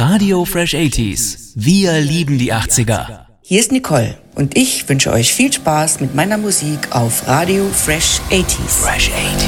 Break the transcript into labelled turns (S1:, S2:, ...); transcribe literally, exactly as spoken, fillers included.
S1: Radio Fresh achtziger. Wir lieben die achtziger.
S2: Hier ist Nicole und ich wünsche euch viel Spaß mit meiner Musik auf Radio Fresh achtziger.
S1: Fresh achtziger.